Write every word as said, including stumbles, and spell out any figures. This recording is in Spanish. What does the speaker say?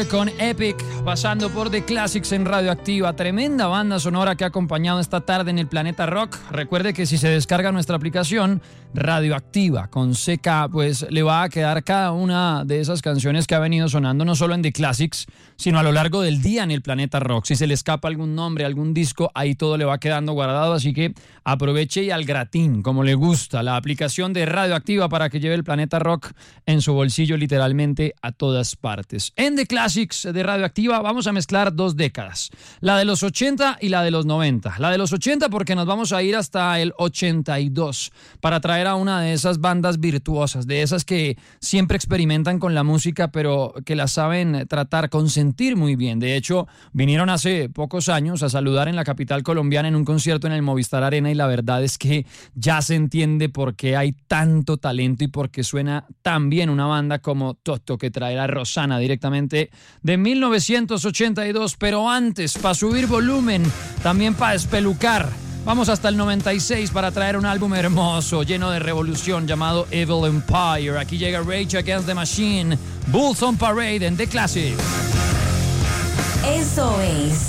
Con Epic, pasando por The Classics en Radioactiva, tremenda banda sonora que ha acompañado esta tarde en el Planeta Rock. Recuerde que si se descarga nuestra aplicación Radioactiva con C K, pues le va a quedar cada una de esas canciones que ha venido sonando no solo en The Classics, sino a lo largo del día en el Planeta Rock. Si se le escapa algún nombre, algún disco, ahí todo le va quedando guardado, así que aproveche y al gratín, como le gusta, la aplicación de Radioactiva para que lleve el Planeta Rock en su bolsillo literalmente a todas partes. En The Classics de Radioactiva vamos a mezclar dos décadas, la de los ochenta y la de los noventa. La de los ochenta porque nos vamos a ir hasta el ochenta y dos para traer a una de esas bandas virtuosas, de esas que siempre experimentan con la música pero que la saben tratar, consentir muy bien. De hecho, vinieron hace pocos años a saludar en la capital colombiana en un concierto en el Movistar Arena y la verdad es que ya se entiende por qué hay tanto talento y por qué suena tan bien una banda como Toto, que traerá Rosana directamente de mil novecientos ochenta y dos, pero antes, para subir volumen, también para espelucar, vamos hasta el noventa y seis para traer un álbum hermoso, lleno de revolución, llamado Evil Empire. Aquí llega Rage Against the Machine, Bulls on Parade en The Classics. Eso es